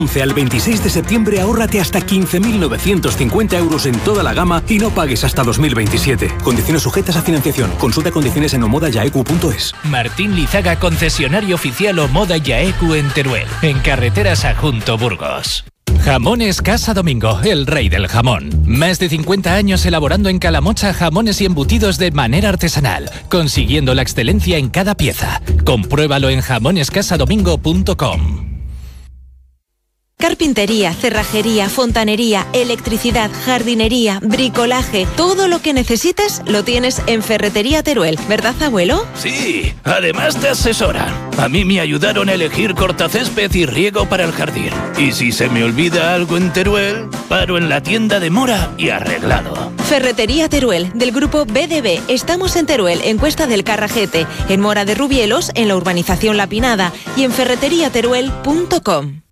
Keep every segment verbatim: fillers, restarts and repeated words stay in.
once al veintiséis de septiembre ahórrate hasta quince mil novecientos cincuenta euros en toda la gama y no pagues hasta dos mil veintisiete. Condiciones sujetas a financiación. Consulta condiciones en omoda yaecu punto es. Martín Lizaga, concesionario oficial Omoda Yaecu en Teruel, en carreteras a Junto Burgos. Jamones Casa Domingo, el rey del jamón. Más de cincuenta años elaborando en Calamocha jamones y embutidos de manera artesanal, consiguiendo la excelencia en cada pieza. Compruébalo en jamones casa domingo punto com. Carpintería, cerrajería, fontanería, electricidad, jardinería, bricolaje, todo lo que necesites lo tienes en Ferretería Teruel, ¿verdad, abuelo? Sí, además te asesoran. A mí me ayudaron a elegir cortacésped y riego para el jardín. Y si se me olvida algo en Teruel, paro en la tienda de Mora y arreglado. Ferretería Teruel, del grupo B D B. Estamos en Teruel, en Cuesta del Carrajete, en Mora de Rubielos, en la urbanización La Pinada y en ferretería teruel punto com.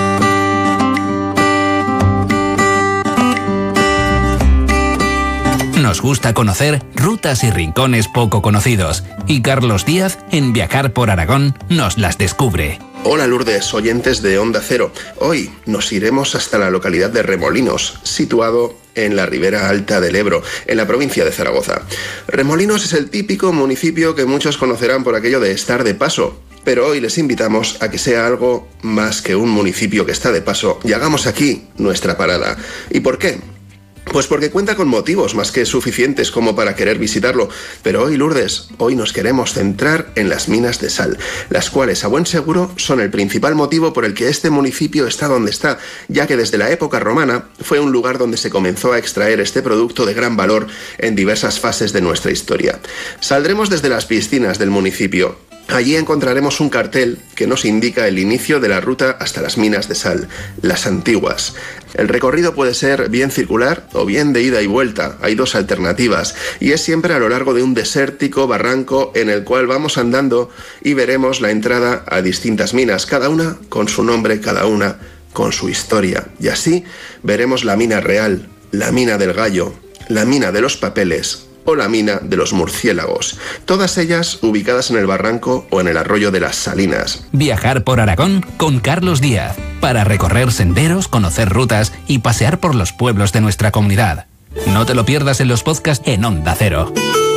Nos gusta conocer rutas y rincones poco conocidos, y Carlos Díaz, en Viajar por Aragón, nos las descubre. Hola Lourdes, oyentes de Onda Cero. Hoy nos iremos hasta la localidad de Remolinos, situado en la ribera alta del Ebro, en la provincia de Zaragoza. Remolinos es el típico municipio que muchos conocerán por aquello de estar de paso, pero hoy les invitamos a que sea algo más que un municipio que está de paso y hagamos aquí nuestra parada. ¿Y por qué? Pues porque cuenta con motivos más que suficientes como para querer visitarlo. Pero hoy, Lourdes, hoy nos queremos centrar en las minas de sal, las cuales, a buen seguro, son el principal motivo por el que este municipio está donde está, ya que desde la época romana fue un lugar donde se comenzó a extraer este producto de gran valor en diversas fases de nuestra historia. Saldremos desde las piscinas del municipio. Allí encontraremos un cartel que nos indica el inicio de la ruta hasta las minas de sal, las antiguas. El recorrido puede ser bien circular o bien de ida y vuelta, hay dos alternativas, y es siempre a lo largo de un desértico barranco en el cual vamos andando y veremos la entrada a distintas minas, cada una con su nombre, cada una con su historia. Y así veremos la mina real, la mina del Gallo, la mina de los papeles o la mina de los murciélagos, todas ellas ubicadas en el barranco o en el arroyo de las Salinas. Viajar por Aragón con Carlos Díaz, para recorrer senderos, conocer rutas y pasear por los pueblos de nuestra comunidad. No te lo pierdas en los podcasts en Onda Cero.